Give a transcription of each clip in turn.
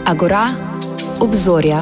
Agora, obzorja.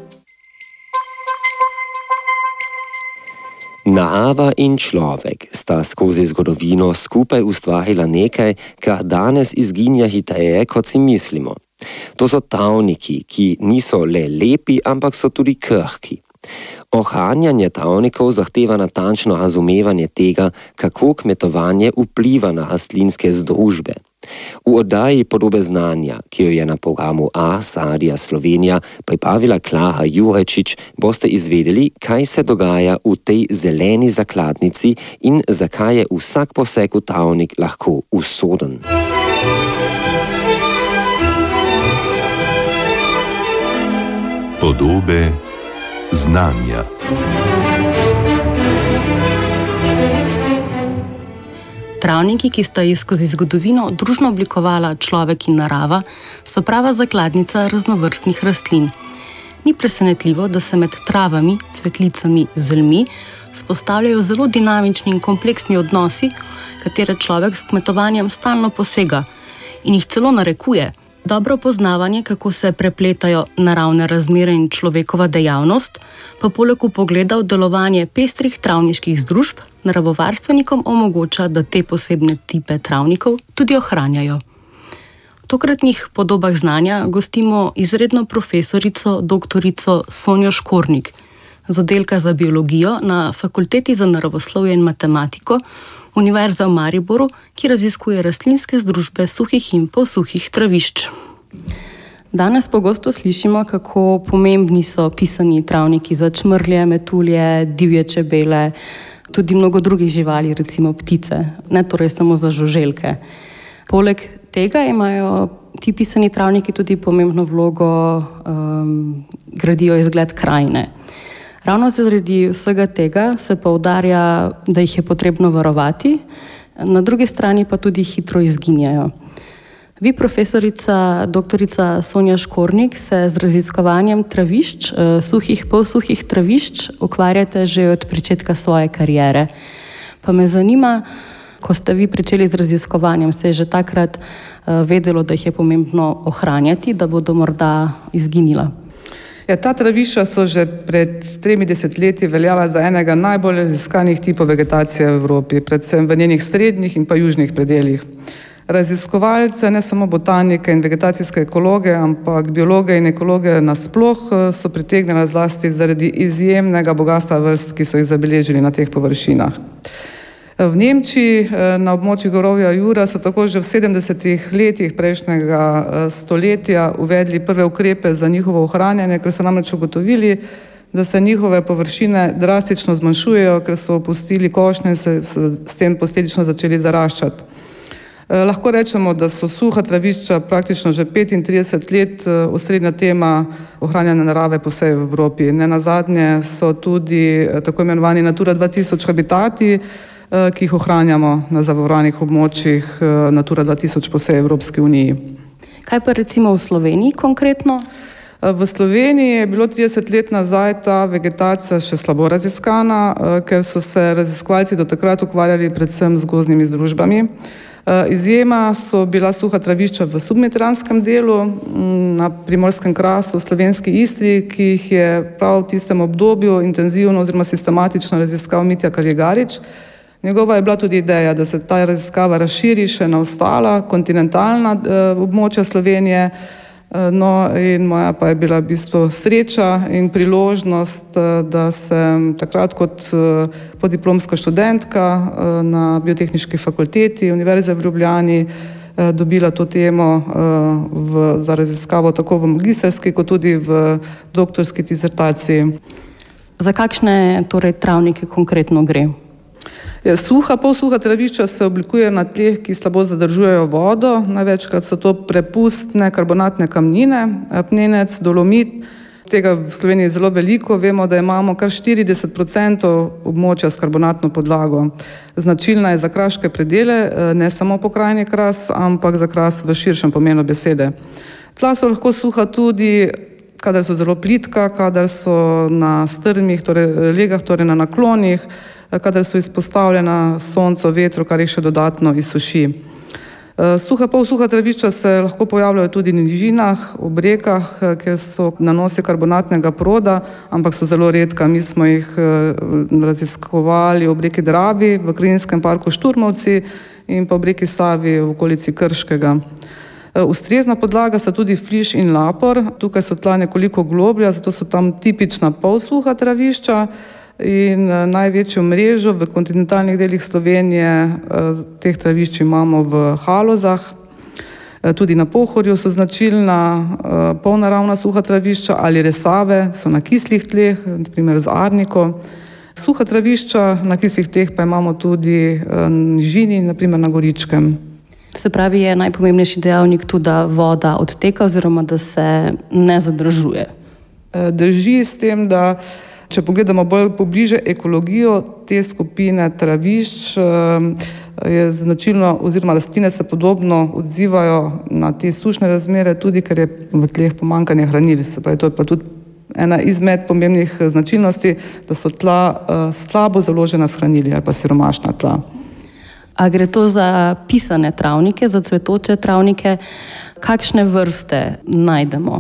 Narava in človek sta skozi zgodovino skupaj ustvarila nekaj, kar danes izginja hitreje, kot si mislimo. To so travniki, ki niso le lepi, ampak so tudi krhki. Ohranjanje travnikov zahteva natančno razumevanje tega, kako kmetovanje vpliva na rastlinske združbe. V oddaji Podobe znanja, ki jo je na programu Ars Radia Slovenija pripravila Klara Jurečič, boste izvedeli, kaj se dogaja v tej zeleni zakladnici in zakaj je vsak poseg v travnik lahko usoden. Podobe znanja. Travniki, ki sta jih skozi zgodovino družno oblikovala človek in narava, so prava zakladnica raznovrstnih rastlin. Ni presenetljivo, da se med travami, cvetlicami, zelmi vzpostavljajo zelo dinamični in kompleksni odnosi, katere človek s kmetovanjem stalno posega in jih celo narekuje. Dobro poznavanje, kako se prepletajo naravne razmere in človekova dejavnost, pa poleg vpogleda v delovanje pestrih travniških združb naravovarstvenikom omogoča, da te posebne tipe travnikov tudi ohranjajo. V tokratnih podobah znanja gostimo izredno profesorico doktorico Sonjo Škornik z oddelka za biologijo na Fakulteti za naravoslovje in matematiko Univerze v Mariboru, ki raziskuje rastlinske združbe suhih in polsuhih travišč. Danes pogosto slišimo, kako pomembni so pisani travniki za čmrlje, metulje, divje čebele, tudi mnogo drugih živali, recimo ptice, ne torej samo za žuželke. Poleg tega imajo ti pisani travniki tudi pomembno vlogo, gradijo izgled krajine. Ravno zaradi vsega tega se poudarja, da jih je potrebno varovati, na drugi strani pa tudi hitro izginjajo. Vi, profesorica doktorica Sonja Škornik, se z raziskovanjem travišč, suhih, polsuhih travišč ukvarjate že od pričetka svoje kariere. Pa me zanima, ko ste vi pričeli z raziskovanjem, se je že takrat vedelo, da jih je pomembno ohranjati, da bodo morda izginila? Ja, ta travišča so že pred 3 desetletji veljala za enega najbolj raziskanih tipov vegetacije v Evropi, predvsem v njenih srednjih in pa južnih predeljih. Raziskovalce, ne samo botanike in vegetacijske ekologe, ampak biologe in ekologe nasploh so pritegnila zlasti zaradi izjemnega bogastva vrst, ki so jih zabeležili na teh površinah. V Nemčiji na območju gorovja Jura so tako že v 70. letih prejšnjega stoletja uvedli prve ukrepe za njihovo ohranjanje, ker so namreč ugotovili, da se njihove površine drastično zmanjšujejo, ker so opustili košnje in se s tem posledično začeli zaraščati. Lahko rečemo, da so suha travišča praktično že 35 let osrednja tema ohranjanja narave po vsej Evropi. Nenazadnje so tudi tako imenovani Natura 2000 habitati, ki jih ohranjamo na zavarovanih območjih Natura 2000 po vsej Evropski uniji. Kaj pa recimo v Sloveniji konkretno? V Sloveniji je bilo 30 let nazaj ta vegetacija še slabo raziskana, ker so se raziskovalci do takrat ukvarjali predvsem z gozdnimi združbami. Izjema so bila suha travišča v submediteranskem delu, na Primorskem krasu, v slovenski Istri, ki jih je prav v tistem obdobju intenzivno oziroma sistematično raziskal Mitja Kaljegarič. Njegova je bila tudi ideja, da se ta raziskava razširi še na ostala kontinentalna območja Slovenije, no in moja pa je bila v bistvu sreča in priložnost, da sem takrat kot podiplomska študentka na Biotehniški fakulteti Univerze v Ljubljani dobila to temo za raziskavo tako v magistrski kot tudi v doktorski disertaciji. Za kakšne torej travnike konkretno gre? Suha, polsuha travišča se oblikuje na tleh, ki slabo zadržujejo vodo. Največkrat so to prepustne karbonatne kamnine, apnenec, dolomit. Tega v Sloveniji zelo veliko. Vemo, da imamo kar 40% območja s karbonatno podlago. Značilna je za kraške predele, ne samo pokrajini Kras, ampak za Kras v širšem pomenu besede. Tla so lahko suha tudi, kadar so zelo plitka, kadar so na strmih, torej legah, torej na naklonih, kadar so izpostavljena soncu, vetru, kar jih še dodatno izsuši. Polsuha travišča se lahko pojavljajo tudi na nižinah, ob rekah, kjer so nanosi karbonatnega proda, ampak so zelo redka. Mi smo jih raziskovali ob reki Dravi, v Krajinskem parku Šturmovci in pa ob reki Savi v okolici Krškega. Ustrezna podlaga sta tudi fliš in lapor. Tukaj so tla nekoliko globlja, zato so tam tipična polsuha travišča. In največjo mrežo v kontinentalnih delih Slovenije teh travišč imamo v Halozah. Tudi na Pohorju so značilna polnaravna suha travišča ali resave, so na kislih tleh, naprimer z arniko. Suha travišča na kislih tleh pa imamo tudi nižini, naprimer na Goričkem. Se pravi, je najpomembnejši dejavnik tudi, da voda odteka oziroma da se ne zadržuje. Drži s tem, da če pogledamo bolj pobliže ekologijo te skupine travišč, je značilno oziroma rastline se podobno odzivajo na te sušne razmere, tudi ker je v tleh pomanjkanje hranil. Se pravi, to je pa tudi ena izmed pomembnih značilnosti, da so tla slabo založena s hranili ali pa siromašna tla. A gre to za pisane travnike, za cvetoče travnike? Kakšne vrste najdemo?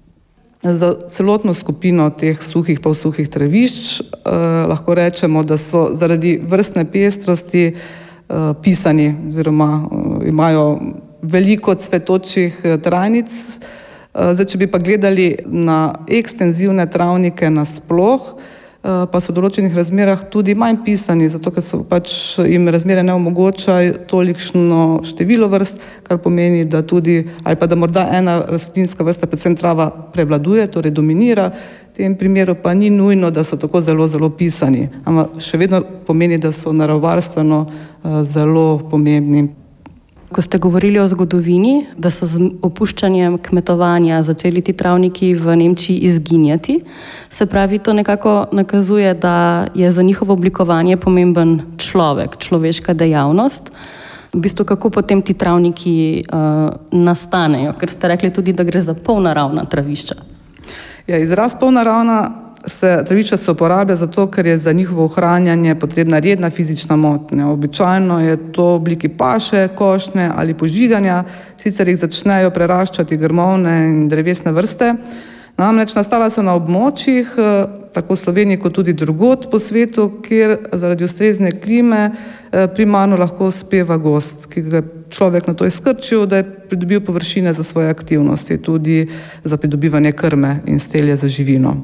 Za celotno skupino teh suhih, polsuhih travišč lahko rečemo, da so zaradi vrstne pestrosti pisani oziroma imajo veliko cvetočih trajnic. Zdaj, če bi pa gledali na ekstenzivne travnike nasploh, pa so v določenih razmerah tudi manj pisani, zato ker so pač jim razmere ne omogočajo tolikšno število vrst, kar pomeni, da tudi, ali pa da morda ena rastlinska vrsta, predvsem trava, prevladuje, torej dominira, v tem primeru pa ni nujno, da so tako zelo, zelo pisani, ampak še vedno pomeni, da so naravovarstveno zelo pomembni. Ko ste govorili o zgodovini, da so z opuščanjem kmetovanja začeli ti travniki v Nemčiji izginjati, se pravi, to nekako nakazuje, da je za njihovo oblikovanje pomemben človek, človeška dejavnost. V bistvu, kako potem ti travniki nastanejo, ker ste rekli tudi, da gre za polnaravna travišča. Ja, izraz polnaravna travišča se uporablja zato, ker je za njihovo ohranjanje potrebna redna fizična motnja. Običajno je to v obliki paše, košnje ali požiganja, sicer jih začnejo preraščati grmovne in drevesne vrste. Namreč nastala so na območjih, tako v Sloveniji kot tudi drugod po svetu, kjer zaradi ustrezne klime primarno lahko uspeva gozd, ki ga človek na to izkrčil, da je pridobil površine za svoje aktivnosti, tudi za pridobivanje krme in stelje za živino.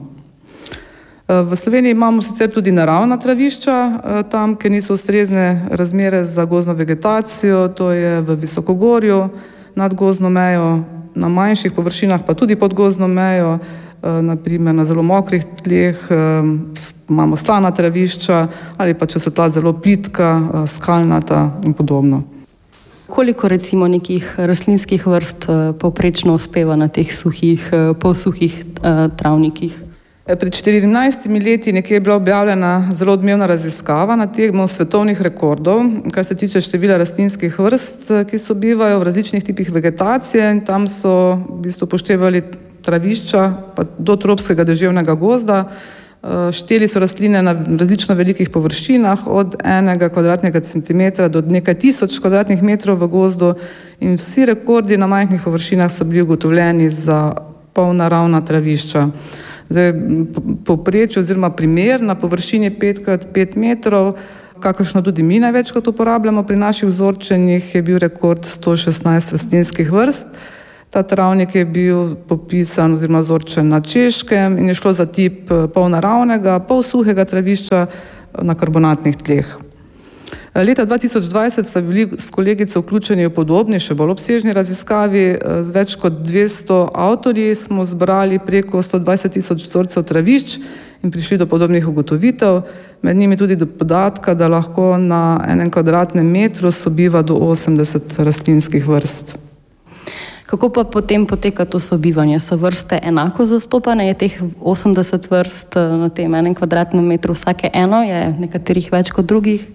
V Sloveniji imamo sicer tudi naravna travišča, tam, kjer niso ustrezne razmere za gozdno vegetacijo, to je v visokogorju, nad gozdno mejo, na manjših površinah pa tudi pod gozdno mejo, naprimer na zelo mokrih tleh imamo slana travišča ali pa če so tla zelo plitka, skalnata in podobno. Koliko recimo nekih rastlinskih vrst povprečno uspeva na teh suhih, polsuhih travnikih? Pred 14 leti nekje je bila objavljena zelo odmevna raziskava na temo svetovnih rekordov, kar se tiče števila rastlinskih vrst, ki sobivajo v različnih tipih vegetacije, in tam so v bistvu upoštevali travišča pa do tropskega deževnega gozda. Šteli so rastline na različno velikih površinah, od 1 kvadratnega centimetra do nekaj tisoč kvadratnih metrov v gozdu, in vsi rekordi na majhnih površinah so bili ugotovljeni za polnaravna travišča. Zdaj, povprečje oziroma primer na površini 5x5 metrov, kakršno tudi mi največkrat uporabljamo pri naših vzorčenjih, je bil rekord 116 rastlinskih vrst. Ta travnik je bil popisan oziroma vzorčen na Češkem in je šlo za tip polnaravnega, polsuhega travišča na karbonatnih tleh. Leta 2020 sta bili s kolegico vključeni v podobni, še bolj obsežni raziskavi. Z več kot 200 avtorji smo zbrali preko 120 tisoč vzorcev travišč in prišli do podobnih ugotovitev, med njimi tudi do podatka, da lahko na 1 kvadratnem metru sobiva do 80 rastlinskih vrst. Kako pa potem poteka to sobivanje? So vrste enako zastopane? Je teh 80 vrst na tem 1 kvadratnem metru vsake eno? Je nekaterih več kot drugih?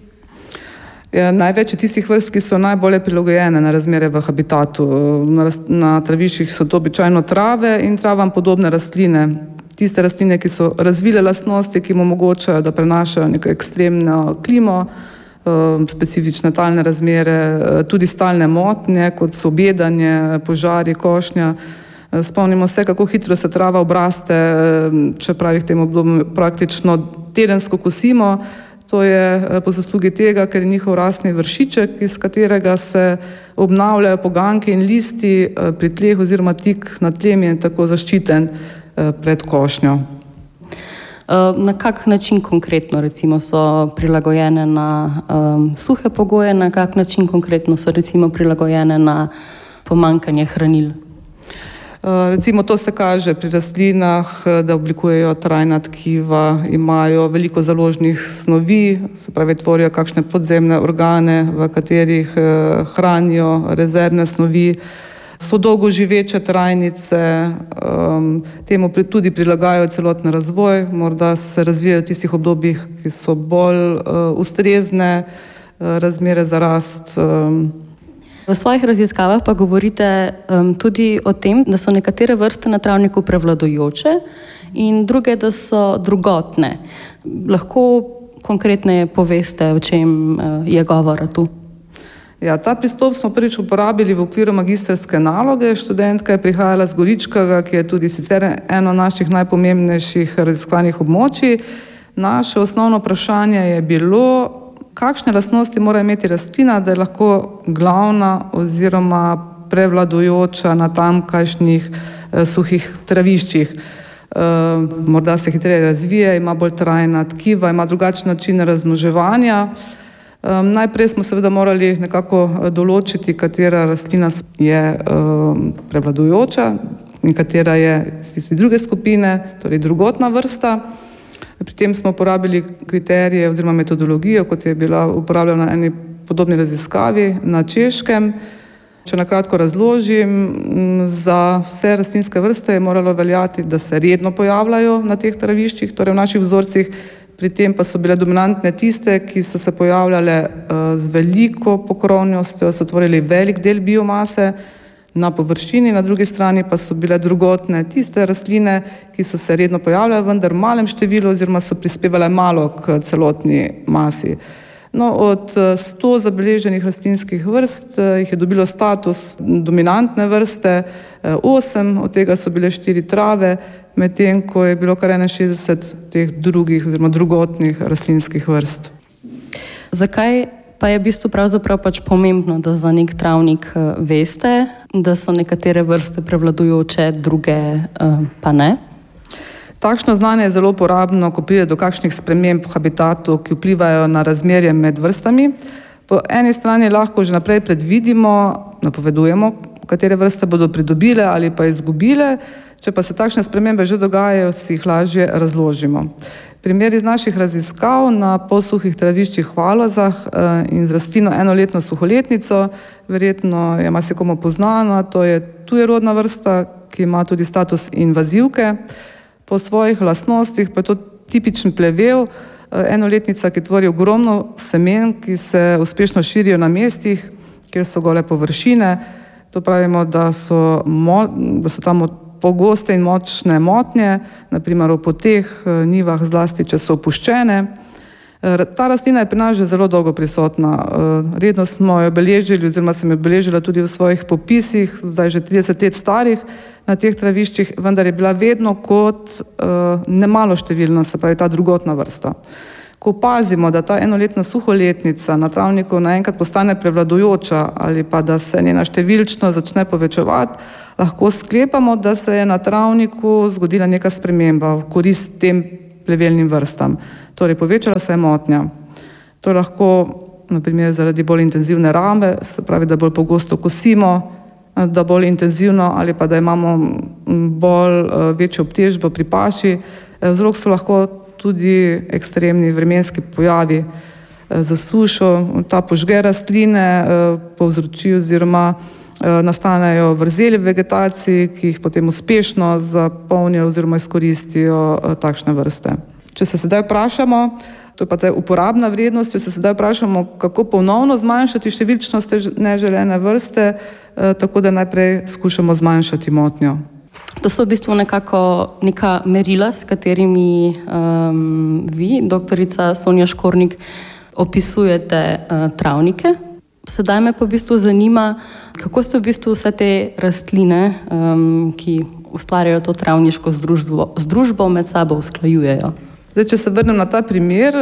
Največ tistih vrst, ki so najbolje prilagojene na razmere v habitatu. Na traviščih so to običajno trave in travam podobne rastline. Tiste rastline, ki so razvile lastnosti, ki jim omogočajo, da prenašajo neko ekstremno klimo, specifične talne razmere, tudi stalne motnje, kot so objedanje, požari, košnja. Spomnimo se, kako hitro se trava obraste, čeprav jih v tem obdobju praktično tedensko kosimo. To je po zaslugi tega, ker je njihov rastni vršiček, iz katerega se obnavljajo poganke in listi pri tleh oziroma tik nad tlem je tako zaščiten pred košnjo. Na kak način konkretno recimo so prilagojene na suhe pogoje, na kak način konkretno so recimo prilagojene na pomanjkanje hranil? Recimo to se kaže pri rastlinah, da oblikujejo trajna tkiva, imajo veliko založnih snovi, se pravi tvorijo kakšne podzemne organe, v katerih hranijo rezervne snovi. So dolgo živeče trajnice, temu tudi prilagajajo celoten razvoj, morda se razvijajo v tistih obdobjih, ki so bolj ustrezne razmere za rast. V svojih raziskavah pa govorite tudi o tem, da so nekatere vrste na travniku prevladujoče in druge, da so drugotne. Lahko konkretneje poveste, o čem je govora tu? Ja, ta pristop smo prvič uporabili v okviru magistrske naloge. Študentka je prihajala z Goričkega, ki je tudi sicer eno naših najpomembnejših raziskovanih območij. Naše osnovno vprašanje je bilo, kakšne lastnosti mora imeti rastlina, da je lahko glavna oziroma prevladujoča na tamkajšnjih suhih traviščih. Morda se hitreje razvije, ima bolj trajna tkiva, ima drugačen način razmnoževanja. Najprej smo seveda morali nekako določiti, katera rastlina je prevladujoča in katera je iz tiste druge skupine, torej drugotna vrsta. Pri tem smo uporabili kriterije oziroma metodologijo, kot je bila uporabljena na eni podobni raziskavi na Češkem. Če na kratko razložim, za vse rastlinske vrste je moralo veljati, da se redno pojavljajo na teh traviščih, torej v naših vzorcih, pri tem pa so bile dominantne tiste, ki so se pojavljale z veliko pokrovnostjo, so tvorili velik del biomase na površini, na drugi strani pa so bile drugotne tiste rastline, ki so se redno pojavljale, vendar v malem številu oziroma so prispevale malo k celotni masi. No, od 100 zabeleženih rastlinskih vrst jih je dobilo status dominantne vrste, 8, od tega so bile 4 trave, medtem ko je bilo kar 61 teh drugih oziroma drugotnih rastlinskih vrst. Zakaj pa je v bistvu pravzaprav pač pomembno, da za nek travnik veste, da so nekatere vrste prevladujoče, druge pa ne? Takšno znanje je zelo uporabno, ko pride do kakšnih sprememb v habitatu, ki vplivajo na razmerje med vrstami. Po eni strani lahko že naprej predvidimo, napovedujemo, katere vrste bodo pridobile ali pa izgubile, če pa se takšne spremembe že dogajajo, si jih lažje razložimo. Primer iz naših raziskav na polsuhih traviščih v Halozah in z rastlino enoletno suholetnico, verjetno je marsikomu poznana, to je tujerodna vrsta, ki ima tudi status invazivke. Po svojih lastnostih pa je to tipičen plevel, enoletnica, ki tvori ogromno semen, ki se uspešno širijo na mestih, kjer so gole površine. To pravimo, da so tam pogoste in močne motnje, naprimer v poteh, njivah, zlasti, če so opuščene. Ta rastlina je pri nas že zelo dolgo prisotna. Redno smo jo beležili, oziroma sem jo beležila tudi v svojih popisih, zdaj že 30 let starih na teh traviščih, vendar je bila vedno kot nemalo številna, se pravi ta drugotna vrsta. Ko opazimo, da ta enoletna suholetnica na travniku naenkrat postane prevladujoča ali pa da se njena številčnost začne povečevati, lahko sklepamo, da se je na travniku zgodila neka sprememba v korist tem plevelnim vrstam. Torej, povečala se je motnja. To je lahko, na primer, zaradi bolj intenzivne rabe, se pravi, da bolj pogosto kosimo, da bolj intenzivno ali pa da imamo večjo obtežbo pri paši. Vzrok so lahko tudi ekstremni vremenski pojavi za sušo. Ta požge rastline, povzroči oziroma nastanejo vrzeli v vegetaciji, ki jih potem uspešno zapolnijo oziroma izkoristijo takšne vrste. Če se sedaj vprašamo, to je pa ta uporabna vrednost, če se sedaj vprašamo, kako ponovno zmanjšati številčnost te neželene vrste, tako da najprej skušamo zmanjšati motnjo. To so v bistvu nekako neka merila, s katerimi vi, doktorica Sonja Škornik, opisujete travnike. Sedaj me pa v bistvu zanima, kako se v bistvu vse te rastline, ki ustvarjajo to travniško združbo med sabo usklajujejo. Zdaj, če se vrnem na ta primer,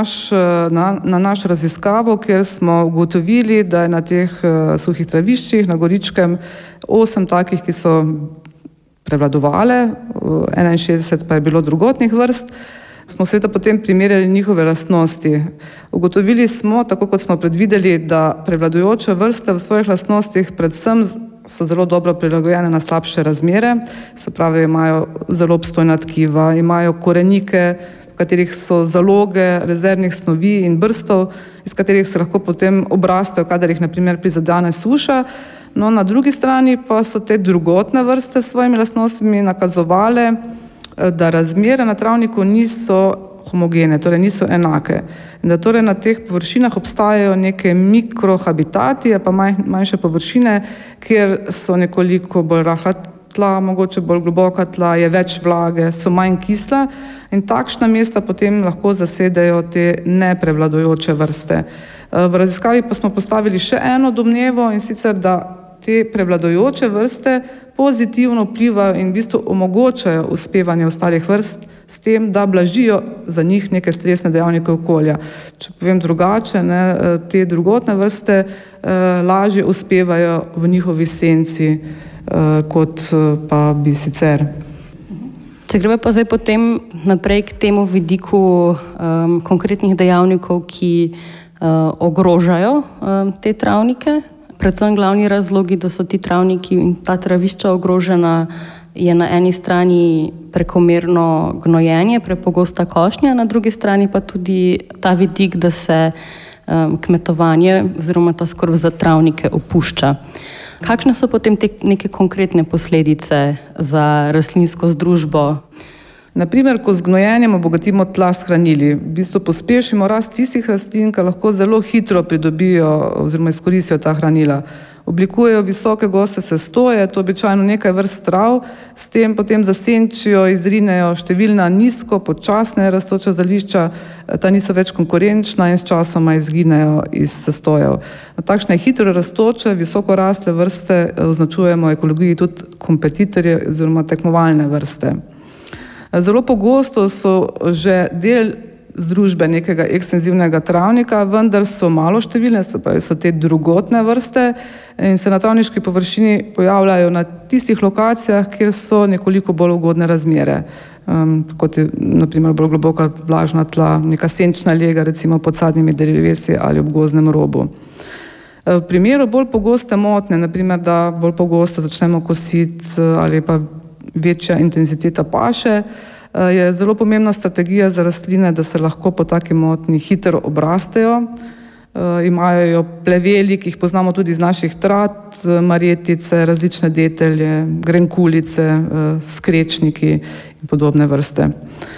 na naš raziskavo, kjer smo ugotovili, da je na teh suhih traviščih, na Goričkem, 8 takih, ki so prevladovale, 61 pa je bilo drugotnih vrst, smo seveda potem primerjali njihove lastnosti. Ugotovili smo, tako kot smo predvideli, da prevladujoče vrste v svojih lastnostih predvsem so zelo dobro prilagojene na slabše razmere, se pravi, imajo zelo obstojna tkiva, imajo korenike, v katerih so zaloge rezervnih snovi in brstov, iz katerih se lahko potem obrastejo, kadar jih na primer prizadene suša. No, na drugi strani pa so te drugotne vrste s svojimi lastnostmi nakazovale, da razmere na travniku niso homogene, torej niso enake. In da torej na teh površinah obstajajo neke mikrohabitati, pa manjše površine, kjer so nekoliko bolj rahla tla, mogoče bolj globoka tla, je več vlage, so manj kisla in takšna mesta potem lahko zasedejo te neprevladujoče vrste. V raziskavi pa smo postavili še eno domnevo, in sicer, da te prevladujoče vrste pozitivno vplivajo in v bistvu omogočajo uspevanje ostalih vrst s tem, da blažijo za njih neke stresne dejavnike okolja. Če povem drugače, te drugotne vrste lažje uspevajo v njihovi senci, kot pa bi sicer. Če gremo pa zdaj potem naprej k temu vidiku konkretnih dejavnikov, ki ogrožajo te travnike, predvsem glavni razlogi, da so ti travniki in ta travišča ogrožena, je na eni strani prekomerno gnojenje, prepogosta košnja, na drugi strani pa tudi ta vidik, da se kmetovanje oziroma ta skrb za travnike opušča. Kakšne so potem te neke konkretne posledice za rastlinsko združbo? Naprimer, ko z gnojenjem obogatimo tla s hranili, v bistvu pospešimo rast tistih rastlin, ki lahko zelo hitro pridobijo oziroma izkoristijo ta hranila. Oblikujejo visoke goste sestoje, to običajno nekaj vrst trav, s tem potem zasenčijo, izrinejo številna nizko, počasne rastoča zelišča, ta niso več konkurenčna in s časoma izginejo iz sestojev. Takšne hitro rastoče, visoko rastle vrste označujemo v ekologiji tudi kompetitorje oziroma tekmovalne vrste. Zelo pogosto so že del združbe nekega ekstenzivnega travnika, vendar so malo številne, se pravi, so te drugotne vrste in se na travniški površini pojavljajo na tistih lokacijah, kjer so nekoliko bolj ugodne razmere, kot je naprimer bolj globoka vlažna tla, neka senčna lega, recimo pod sadnimi drevesi ali ob gozdnem robu. V primeru bolj pogoste motnje, naprimer, da bolj pogosto začnemo kositi ali pa večja intenziteta paše, je zelo pomembna strategija za rastline, da se lahko po taki motnji hitro obrastejo. Imajo pleveli, ki jih poznamo tudi iz naših trat, marjetice, različne detelje, grenkulice, skrečniki in podobne vrste.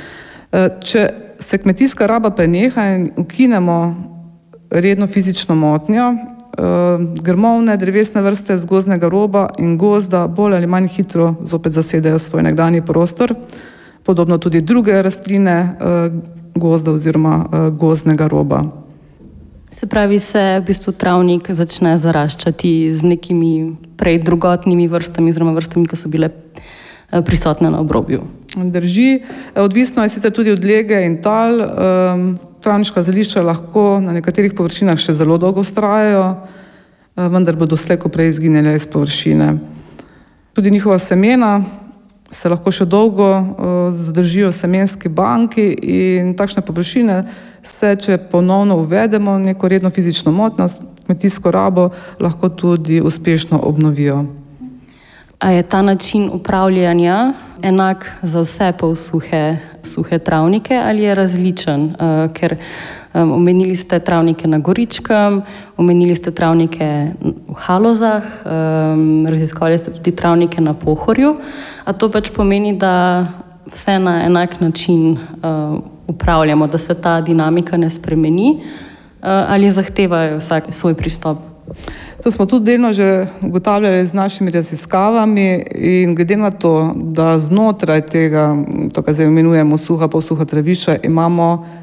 Če se kmetijska raba preneha in ukinemo redno fizično motnjo, grmovne drevesne vrste z gozdnega roba in gozda bolj ali manj hitro zopet zasedajo svoj nekdanji prostor, podobno tudi druge rastline gozda oziroma gozdnega roba. Se pravi, se v bistvu travnik začne zaraščati z nekimi prej drugotnimi vrstami oziroma vrstami, ki so bile prisotne na obrobju. Drži, odvisno je sicer tudi od lege in tal. Travniška zelišča lahko na nekaterih površinah še zelo dolgo vztrajajo, vendar bodo slej ko prej izginile iz površine. Tudi njihova semena se lahko še dolgo zadržijo v semenski banki in takšne površine se, če ponovno uvedemo neko redno fizično motnjo, kmetijsko rabo, lahko tudi uspešno obnovijo. A je ta način upravljanja enak za vse suhe travnike ali je različen? Ker omenili ste travnike na Goričkem, omenili ste travnike v Halozah, raziskovali ste tudi travnike na Pohorju. A to pač pomeni, da vse na enak način upravljamo, da se ta dinamika ne spremeni ali zahtevajo vsak svoj pristop? To smo tudi delno že ugotavljali z našimi raziskavami in glede na to, da znotraj tega, to kar zdaj imenujemo suha, polsuha travišča, imamo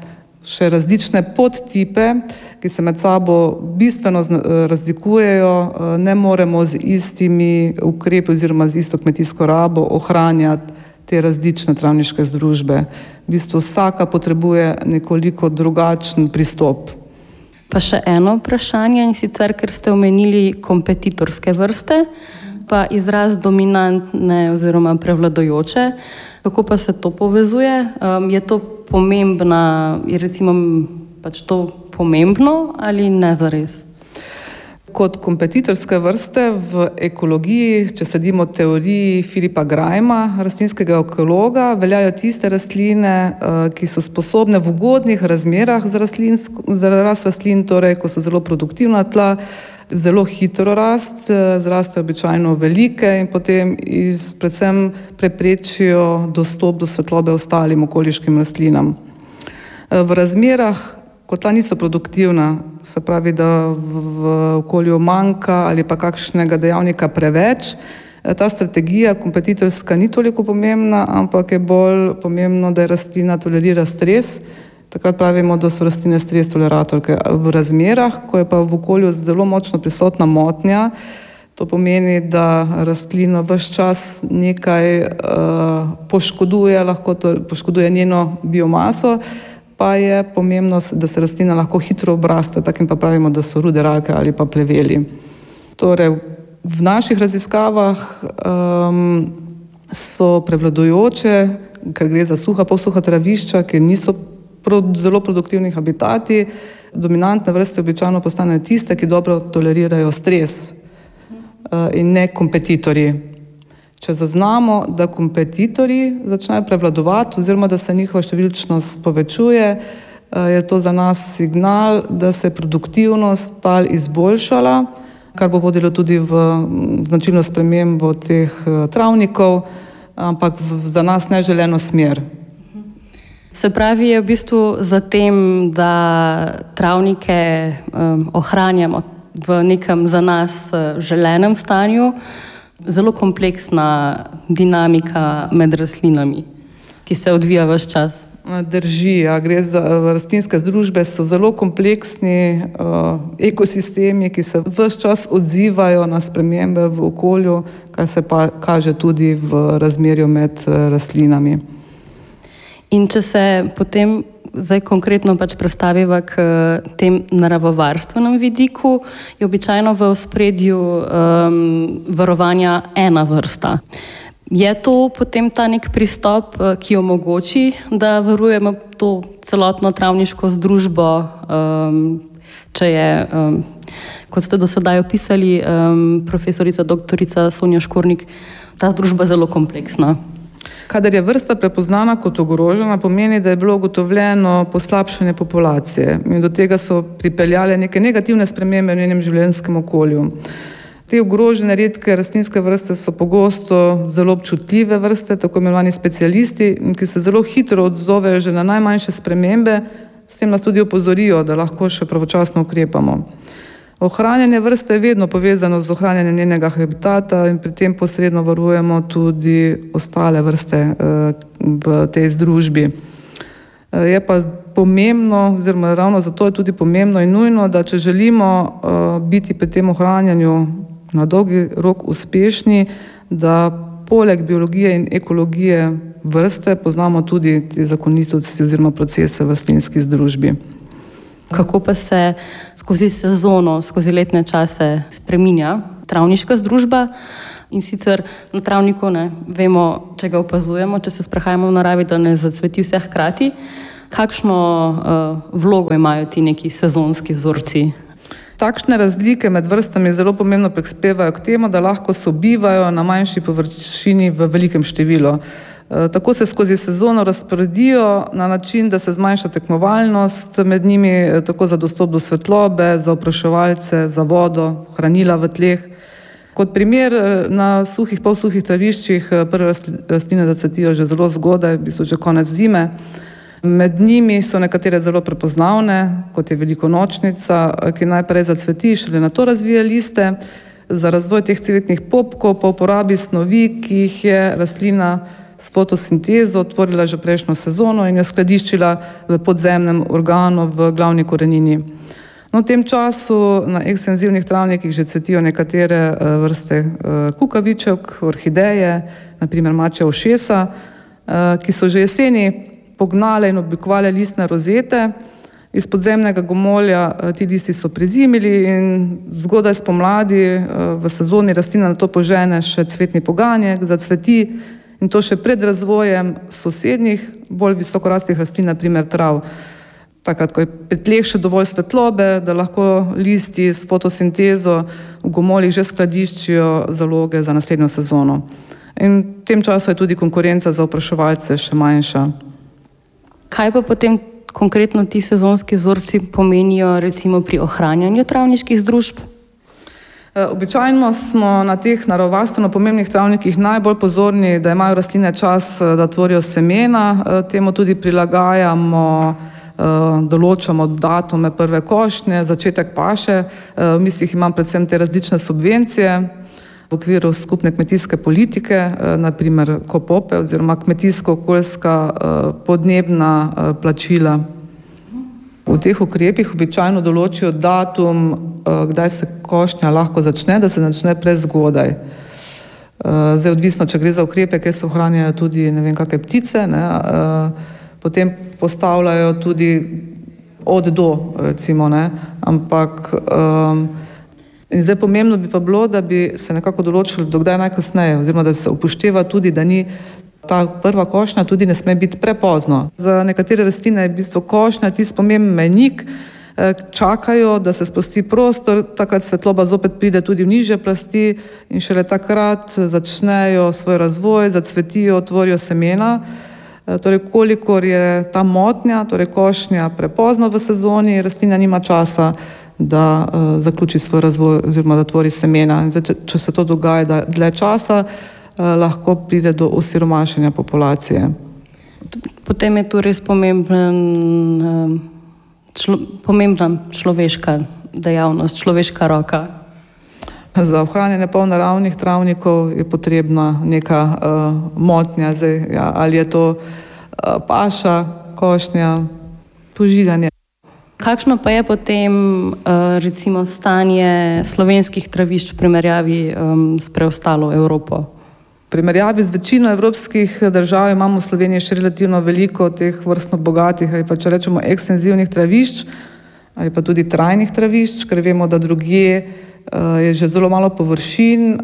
še različne podtipe, ki se med sabo bistveno razlikujejo, ne moremo z istimi ukrepi oziroma z isto kmetijsko rabo ohranjati te različne travniške združbe. V bistvu vsaka potrebuje nekoliko drugačen pristop. Pa še eno vprašanje, in sicer, ker ste omenili kompetitorske vrste, pa izraz dominantne oziroma prevladujoče. Kako pa se to povezuje? Je to pomembna, je recimo pač to pomembno ali ne zares? Kot kompetitorske vrste v ekologiji, če sledimo teoriji Filipa Grajma, rastlinskega ekologa, veljajo tiste rastline, ki so sposobne v ugodnih razmerah za rast rastlin, torej ko so zelo produktivna tla, zelo hitro zrastejo običajno velike in potem predvsem preprečijo dostop do svetlobe ostalim okoliškim rastlinam. V razmerah, ko tla niso produktivna, se pravi, da v okolju manjka ali pa kakšnega dejavnika preveč, ta strategija kompetitorska ni toliko pomembna, ampak je bolj pomembno, da je rastlina tolerira stres. Takrat pravimo, da so rastline stres toleratorke. V razmerah, ko je pa v okolju zelo močno prisotna motnja, to pomeni, da rastlino ves čas nekaj poškoduje, lahko poškoduje njeno biomaso, pa je pomembno, da se rastlina lahko hitro obraste, takim pa pravimo, da so ruderalke ali pa pleveli. Torej, v naših raziskavah so prevladujoče, ker gre za suha, polsuha travišča, ki niso zelo produktivni habitati, dominantne vrste običajno postanejo tiste, ki dobro tolerirajo stres in ne kompetitorji. Če zaznamo, da kompetitorji začnejo prevladovati oziroma da se njihova številčnost povečuje, je to za nas signal, da se produktivnost tal izboljšala, kar bo vodilo tudi v značilno spremembo teh travnikov, ampak za nas neželeno smer. Se pravi, je v bistvu za tem, da travnike ohranjamo v nekem za nas želenem stanju, zelo kompleksna dinamika med rastlinami, ki se odvija ves čas. Drži, gre za rastlinske združbe, so zelo kompleksni ekosistemi, ki se ves čas odzivajo na spremembe v okolju, kar se pa kaže tudi v razmerju med rastlinami. In če se potem zdaj konkretno predstaviva k tem naravovarstvenem vidiku, je običajno v ospredju varovanja ena vrsta. Je to potem ta nek pristop, ki omogoči, da varujemo to celotno travniško združbo, če je, kot ste do sedaj opisali, profesorica doktorica Sonja Škornik, ta združba zelo kompleksna? Kadar je vrsta prepoznana kot ogrožena, pomeni, da je bilo ugotovljeno poslabšanje populacije in do tega so pripeljale neke negativne spremembe v njenem življenjskem okolju. Te ogrožene redke rastlinske vrste so pogosto zelo občutljive vrste, tako imenovani specialisti, ki se zelo hitro odzovejo že na najmanjše spremembe, s tem nas tudi opozorijo, da lahko še pravočasno ukrepamo. Ohranjanje vrste je vedno povezano z ohranjanjem njenega habitata in pri tem posredno varujemo tudi ostale vrste v tej združbi. Je pa pomembno, oziroma ravno zato je tudi pomembno in nujno, da če želimo biti pri tem ohranjanju na dolgi rok uspešni, da poleg biologije in ekologije vrste poznamo tudi te zakonitosti oziroma procese v rastlinski združbi. Kako pa se skozi sezono, skozi letne čase spreminja travniška združba? In sicer na travniku vemo, če ga opazujemo, če se sprehajamo v naravi, da ne zacveti vse hkrati. Kakšno vlogo imajo ti neki sezonski vzorci? Takšne razlike med vrstami zelo pomembno prispevajo k temu, da lahko sobivajo na manjši površini v velikem številu. Tako se skozi sezono razporedijo na način, da se zmanjša tekmovalnost med njimi, tako za dostop do svetlobe, za opraševalce, za vodo, hranila v tleh. Kot primer, na suhih, polsuhih traviščih prve rastline zacvetijo že zelo zgodaj, v bistvu že konec zime. Med njimi so nekatere zelo prepoznavne, kot je velikonočnica, ki najprej zacveti, šele nato razvije liste. Za razvoj teh cvetnih popkov pa uporabi snovi, ki jih je rastlina s fotosintezo tvorila že prejšnjo sezono in jo skladiščila v podzemnem organu v glavni korenini. No, v tem času na ekstenzivnih travnikih že cvetijo nekatere vrste kukavičevk, orhideje, naprimer mačja ušesa, ki so že jeseni pognale in oblikovale listne rozete. Iz podzemnega gomolja ti listi so prezimili in zgodaj spomladi v sezoni rastlina na to požene še cvetni poganjek, zacveti in to še pred razvojem sosednjih, bolj visokoraslih rastlin, naprimer trav. Takrat, ko je pri tleh še dovolj svetlobe, da lahko listi s fotosintezo v gomoljih že skladiščijo zaloge za naslednjo sezono. In v tem času je tudi konkurenca za opraševalce še manjša. Kaj pa potem konkretno ti sezonski vzorci pomenijo recimo pri ohranjanju travniških združb? Običajno smo na teh naravovarstveno pomembnih travnikih najbolj pozorni, da imajo rastline čas, da tvorijo semena, temu tudi prilagajamo, določamo datume prve košnje, začetek paše, v mislih imam predvsem te različne subvencije v okviru skupne kmetijske politike, naprimer KOPOPE oziroma kmetijsko-okoljska podnebna plačila. V teh ukrepih običajno določijo datum, kdaj se košnja lahko začne, da se začne prezgodaj. Zdaj odvisno, če gre za ukrepe, kjer se ohranjajo tudi ne vem kakve ptice, potem postavljajo tudi od do, recimo, ampak in zdaj pomembno bi pa bilo, da bi se nekako določili do kdaj najkasneje, oziroma da se upošteva tudi, da ni ta prva košnja tudi ne sme biti prepozno. Za nekatere rastline je v bistvu košnja tisti pomemben mejnik, čakajo, da se sprosti prostor, takrat svetloba zopet pride tudi v nižje plasti in šele takrat začnejo svoj razvoj, zacvetijo, tvorijo semena. Torej, kolikor je ta motnja, torej košnja prepozno v sezoni, rastlina nima časa, da zaključi svoj razvoj oziroma da tvori semena. Zdaj, če se to dogaja dlje časa, lahko pride do osiromašenja populacije. Potem je tu res pomembna človeška dejavnost, človeška roka. Za ohranjanje polnaravnih travnikov je potrebna neka motnja, ali je to paša, košnja, požiganje. Kakšno pa je potem recimo stanje slovenskih travišč v primerjavi s preostalo Evropo? V primerjavi z večino evropskih držav imamo v Sloveniji še relativno veliko teh vrstno bogatih ali pa če rečemo ekstenzivnih travišč ali pa tudi trajnih travišč, ker vemo, da drugje je že zelo malo površin,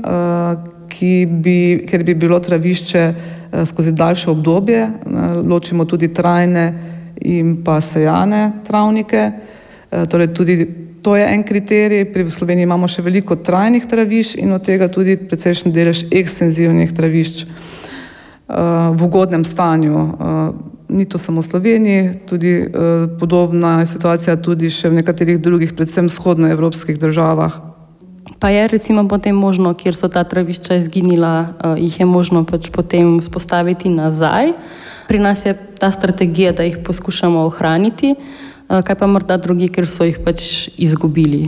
ker bi bilo travišče skozi daljše obdobje. Ločimo tudi trajne in pa sejane travnike. Torej tudi to je en kriterij. Pri Sloveniji imamo še veliko trajnih travišč in od tega tudi precejšen delež ekstenzivnih travišč v ugodnem stanju. Ni to samo v Sloveniji, tudi podobna je situacija tudi še v nekaterih drugih, predvsem vzhodnoevropskih državah. Pa je recimo potem možno, kjer so ta travišča izginila, jih je možno pač potem vzpostaviti nazaj. Pri nas je ta strategija, da jih poskušamo ohraniti. Kaj pa morda drugi, ker so jih pač izgubili?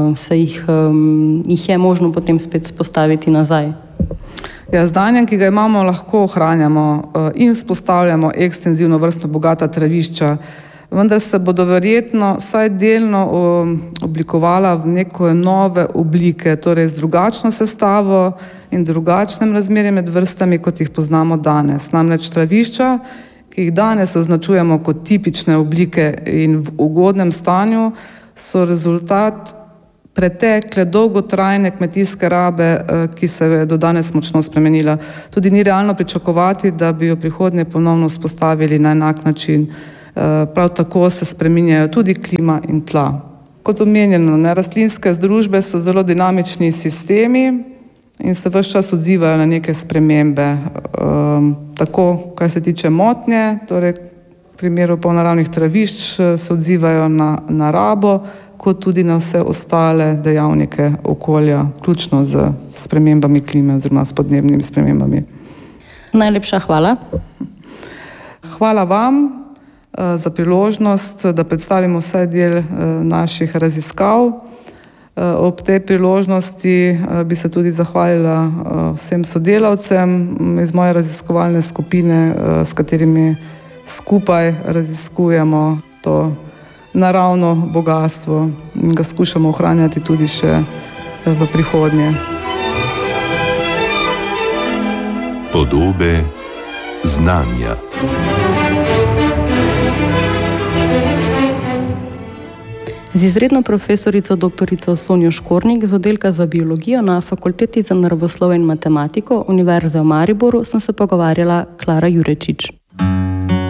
Jih je možno potem spet vzpostaviti nazaj? Ja, z znanjem, ki ga imamo, lahko ohranjamo in vzpostavljamo ekstenzivno vrstno bogata travišča, vendar se bodo verjetno vsaj delno oblikovala v neke nove oblike, torej z drugačno sestavo in drugačnim razmerjem med vrstami, kot jih poznamo danes. Namreč travišča, ki jih danes označujemo kot tipične oblike in v ugodnem stanju, so rezultat pretekle dolgotrajne kmetijske rabe, ki se je do danes močno spremenila. Tudi ni realno pričakovati, da bi jo prihodnje ponovno vzpostavili na enak način. Prav tako se spreminjajo tudi klima in tla. Kot omenjeno, rastlinske združbe so zelo dinamični sistemi in se ves čas odzivajo na neke spremembe. Tako, kar se tiče motnje, torej v primeru polnaravnih travišč se odzivajo na rabo, kot tudi na vse ostale dejavnike okolja, vključno z spremembami klime oziroma s podnebnimi spremembami. Najlepša hvala. Hvala vam za priložnost, da predstavimo vsaj del naših raziskav. Ob tej priložnosti bi se tudi zahvalila vsem sodelavcem iz moje raziskovalne skupine, s katerimi skupaj raziskujemo to naravno bogatstvo in ga skušamo ohranjati tudi še v prihodnje. Podobe znanja. Z izredno profesorico dr. Sonjo Škornik z oddelka za biologijo na Fakulteti za naravoslovje in matematiko Univerze v Mariboru sem se pogovarjala Klara Jurečič.